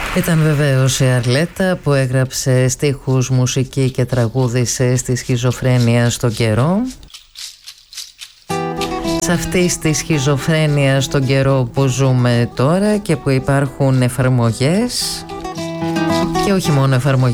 Ήταν βεβαίως η Αρλέτα που έγραψε στίχους, μουσική και τραγούδισε στη σχιζοφρένεια στον καιρό. Σε αυτή τη σχιζοφρένεια στον καιρό που ζούμε τώρα και που υπάρχουν εφαρμογές και όχι μόνο εφαρμογές